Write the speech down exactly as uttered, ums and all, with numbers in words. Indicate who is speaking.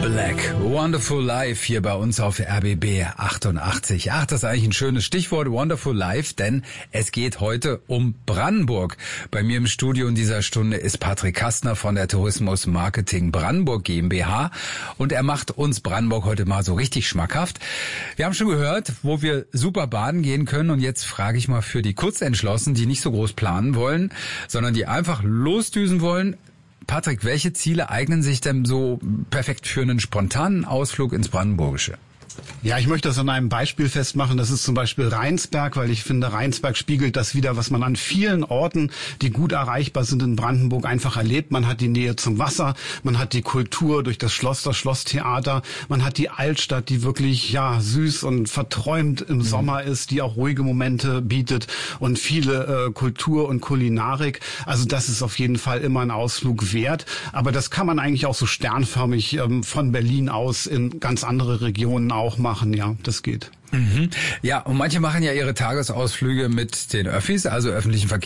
Speaker 1: Black, Wonderful Life hier bei uns auf R B B achtundachtzig. Ach, das ist eigentlich ein schönes Stichwort, Wonderful Life, denn es geht heute um Brandenburg. Bei mir im Studio in dieser Stunde ist Patrick Kastner von der Tourismus Marketing Brandenburg GmbH und er macht uns Brandenburg heute mal so richtig schmackhaft. Wir haben schon gehört, wo wir super baden gehen können und jetzt frage ich mal für die Kurzentschlossenen, die nicht so groß planen wollen, sondern die einfach losdüsen wollen. Patrick, welche Ziele eignen sich denn so perfekt für einen spontanen Ausflug ins Brandenburgische?
Speaker 2: Ja, ich möchte das an einem Beispiel festmachen. Das ist zum Beispiel Rheinsberg, weil ich finde, Rheinsberg spiegelt das wieder, was man an vielen Orten, die gut erreichbar sind in Brandenburg, einfach erlebt. Man hat die Nähe zum Wasser, man hat die Kultur durch das Schloss, das Schlosstheater, man hat die Altstadt, die wirklich ja süß und verträumt im mhm. Sommer ist, die auch ruhige Momente bietet und viele äh, Kultur und Kulinarik. Also das ist auf jeden Fall immer ein Ausflug wert. Aber das kann man eigentlich auch so sternförmig ähm, von Berlin aus in ganz andere Regionen auch machen, ja, das geht.
Speaker 1: Mhm. Ja, und manche machen ja ihre Tagesausflüge mit den Öffis, also öffentlichen Verkehr.